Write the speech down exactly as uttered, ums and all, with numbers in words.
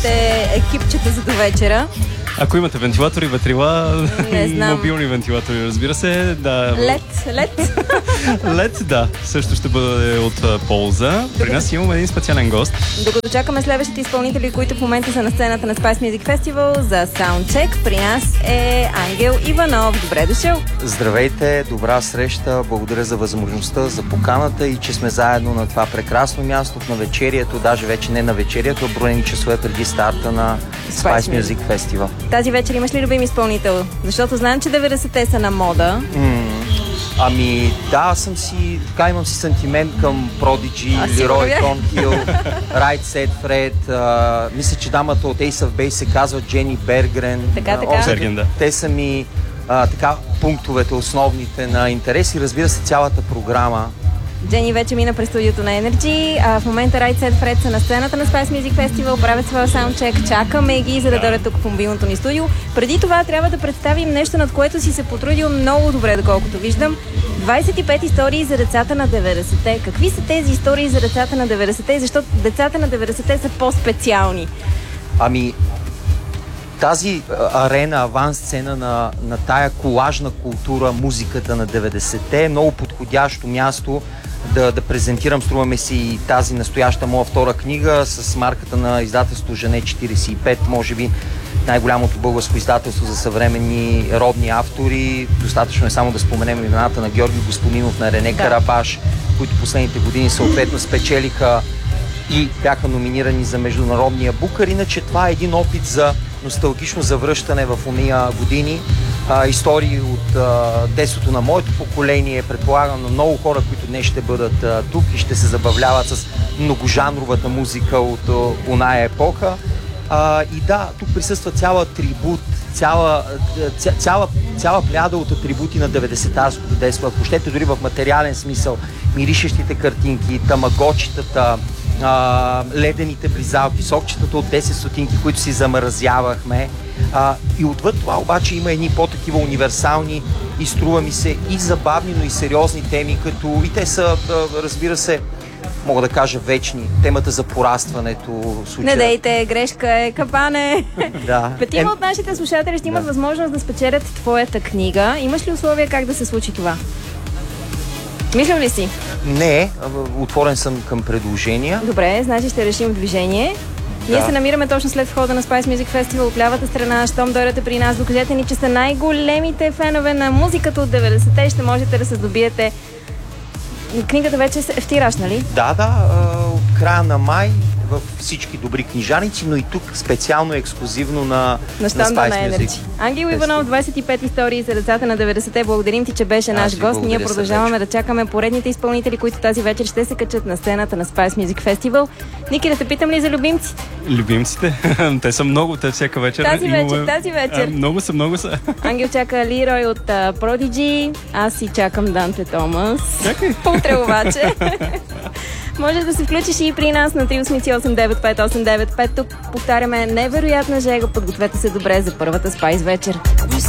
вашите екипчета за до вечера? Ако имате вентилатори, ветрила, мобилни вентилатори, разбира се, да. Лед, лед. Лед, да, също ще бъде от полза. При нас имаме един специален гост. Докато чакаме следващите изпълнители, които в момента са на сцената на Spice Music Festival за саундчек, при нас е Ангел Иванов. Добре дошъл! Здравейте, добра среща, благодаря за възможността, за поканата и че сме заедно на това прекрасно място на вечерието, даже вече не на вечерието, а броени часове преди старта на Spice, Spice Music Festival. Тази вечер имаш ли любим изпълнител? Защото знам, че деветдесетте са на мода. Mm, ами да, аз съм си, така имам си сантимент към Prodigy, Leroy Thornhill, Right Said Fred, а, мисля, че дамата от Ace of Base се казва Джени Бергрен. Така, така. Берген, да. Те са ми а, така пунктовете, основните на интерес и разбира се цялата програма. Джени вече мина през студиото на Energy, а в момента Right Said Fred са на сцената на Spice Music Festival, правят своя саундчек, чакаме ги, за да дойдат тук в мобилното ни студио. Преди това трябва да представим нещо, над което си се потрудил много добре, доколкото виждам. двайсет и пет истории за децата на деветдесетте. Какви са тези истории за децата на деветдесетте? Защото децата на деветдесетте са по-специални. Ами, тази арена, авансцена на, на тая колажна култура, музиката на деветдесетте е много подходящо място да, да презентирам, струваме си тази настояща моя втора книга с марката на издателство Жене четирийсет и пет, може би най-голямото българско издателство за съвременни родни автори. Достатъчно е само да споменем имената на Георги Господинов, на Рене да. Карабаш, които последните години съответно спечелиха и бяха номинирани за международния букър. Иначе това е един опит за носталгично завръщане в ония години. А, истории от а, детството на моето поколение, предполагам на много хора, които днес ще бъдат а, тук и ще се забавляват с многожанровата музика от а, оная епоха. А, и да, тук присъства цял атрибут, цяла, ця, цяла, цяла пляда от атрибути на деветдесетарското детство. Ако щете дори в материален смисъл, миришещите картинки, тамагочитата, а, ледените близалки, сокчетата от десет стотинки, които си замразявахме. А, и отвъд това обаче има едни по-такива универсални и струва ми се и забавни, но и сериозни теми, като и те са, разбира се, мога да кажа вечни. Темата за порастването. Случая... Не дейте, грешка е, капане. Да. Петима е... от нашите слушатели ще имат да. възможност да спечелят твоята книга. Имаш ли условия как да се случи това? Мислил ли си? Не, отворен съм към предложения. Добре, значи ще решим движение. Да. Ние се намираме точно след входа на Spice Music Festival от лявата страна. Щом дойдете при нас, докажете ни, че са най-големите фенове на музиката от деветдесетте. Ще можете да се здобиете. Книгата вече е в тираж, нали? Да, да, от края на май във всички добри книжаници, но и тук специално ексклюзивно на, на Spice на Music. Ангел Иванов, двайсет и пет истории за децата на деветдесетте. Благодарим ти, че беше а, наш гост. Ние продължаваме да чакаме поредните изпълнители, които тази вечер ще се качат на сцената на Spice Music Festival. Ники, да те питам ли за любимците? Любимците? Те са много, те всяка вечер. Тази вечер, имаме... тази вечер. А, много са, много са. Ангел чака Лирой от uh, Prodigy, аз си чакам Данте Томас. Чакай. Утре обаче. Можеш да се включиш и при нас на три осем осем девет пет осем девет пет. Тук повтаряме невероятна жега. Подгответе се добре за първата Spice вечер.